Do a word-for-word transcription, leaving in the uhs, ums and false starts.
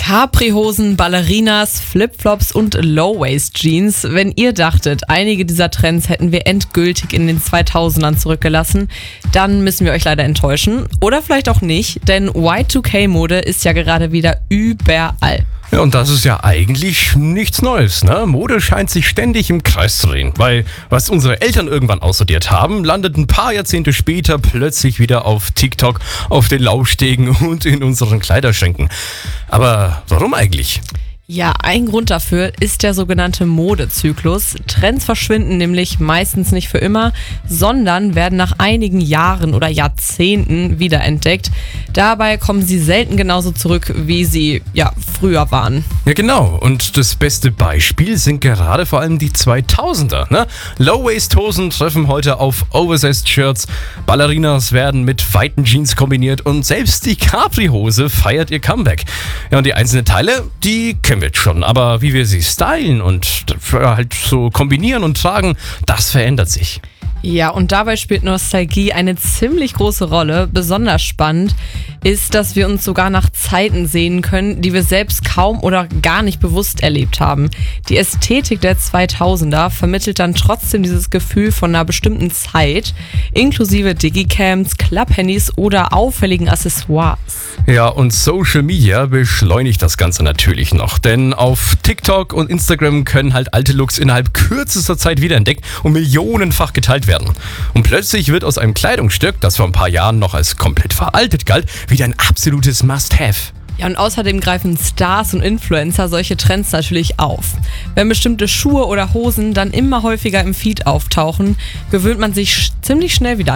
Capri-Hosen, Ballerinas, Flipflops und Low-Waist-Jeans. Wenn ihr dachtet, einige dieser Trends hätten wir endgültig in den zweitausendern zurückgelassen, dann müssen wir euch leider enttäuschen. Oder vielleicht auch nicht, denn Y zwei K-Mode ist ja gerade wieder überall. Ja, und das ist ja eigentlich nichts Neues, ne? Mode scheint sich ständig im Kreis zu drehen, weil was unsere Eltern irgendwann aussortiert haben, landet ein paar Jahrzehnte später plötzlich wieder auf TikTok, auf den Laufstegen und in unseren Kleiderschränken. Aber warum eigentlich? Ja, ein Grund dafür ist der sogenannte Modezyklus. Trends verschwinden nämlich meistens nicht für immer, sondern werden nach einigen Jahren oder Jahrzehnten wiederentdeckt. Dabei kommen sie selten genauso zurück, wie sie ja früher waren. Ja genau, und das beste Beispiel sind gerade vor allem die zweitausender. Ne? Low-Waist-Hosen treffen heute auf Oversized-Shirts, Ballerinas werden mit weiten Jeans kombiniert und selbst die Capri-Hose feiert ihr Comeback. Ja, und die einzelnen Teile, die kennen wir schon, aber wie wir sie stylen und halt so kombinieren und tragen, das verändert sich. Ja, und dabei spielt Nostalgie eine ziemlich große Rolle. Besonders spannend ist, dass wir uns sogar nach Zeiten sehen können, die wir selbst kaum oder gar nicht bewusst erlebt haben. Die Ästhetik der zweitausender vermittelt dann trotzdem dieses Gefühl von einer bestimmten Zeit, inklusive Digicams, Clubhandys oder auffälligen Accessoires. Ja, und Social Media beschleunigt das Ganze natürlich noch, denn auf TikTok und Instagram können halt alte Looks innerhalb kürzester Zeit wiederentdeckt und millionenfach geteilt werden. Und plötzlich wird aus einem Kleidungsstück, das vor ein paar Jahren noch als komplett veraltet galt, wieder ein absolutes Must-Have. Ja, und außerdem greifen Stars und Influencer solche Trends natürlich auf. Wenn bestimmte Schuhe oder Hosen dann immer häufiger im Feed auftauchen, gewöhnt man sich sch- ziemlich schnell wieder